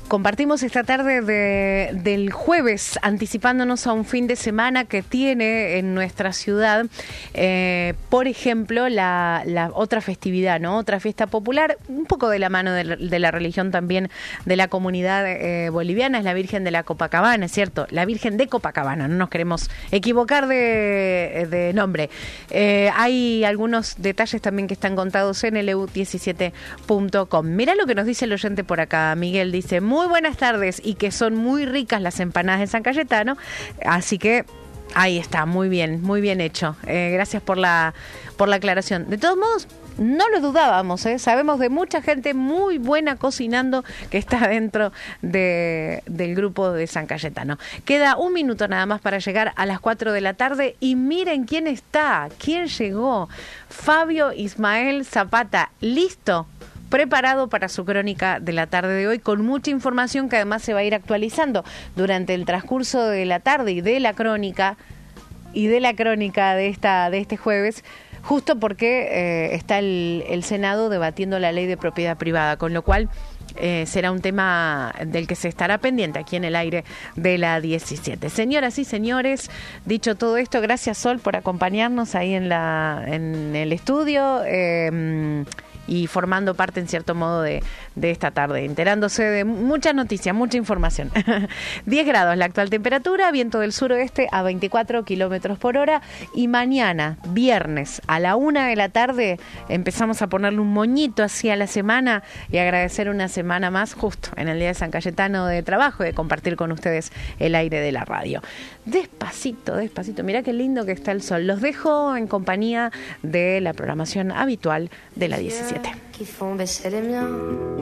Compartimos esta tarde del jueves, anticipándonos a un fin de semana que tiene en nuestra ciudad, por ejemplo, la otra festividad, ¿no? Otra fiesta popular, un poco de la mano de la religión también de la comunidad boliviana, es la Virgen de la Copacabana, es cierto, la Virgen de Copacabana, no nos queremos equivocar de nombre. Hay algunos detalles también que están contados en el eu17.com. Mirá lo que nos dice el oyente por acá, Miguel, dice: muy buenas tardes, y que son muy ricas las empanadas de San Cayetano, así que ahí está, muy bien hecho. Gracias por la aclaración. De todos modos, no lo dudábamos, sabemos de mucha gente muy buena cocinando que está dentro del grupo de San Cayetano. Queda un minuto nada más para llegar a las 4 de la tarde y miren quién está, quién llegó. Fabio Ismael Zapata, listo, preparado para su crónica de la tarde de hoy, con mucha información que además se va a ir actualizando durante el transcurso de la tarde y de la crónica de este jueves, justo porque está el Senado debatiendo la ley de propiedad privada, con lo cual será un tema del que se estará pendiente aquí en el aire de la 17. Señoras y señores, dicho todo esto, gracias, Sol, por acompañarnos ahí en el estudio, y formando parte, en cierto modo, de esta tarde, enterándose de mucha noticia, mucha información. 10 grados la actual temperatura, viento del suroeste a 24 kilómetros por hora, y mañana, viernes, a la 1 de la tarde, empezamos a ponerle un moñito así a la semana y agradecer una semana más, justo en el Día de San Cayetano, de trabajo y de compartir con ustedes el aire de la radio. Despacito, mirá qué lindo que está el sol. Los dejo en compañía de la programación habitual de la 17. Qui font baisser les miens.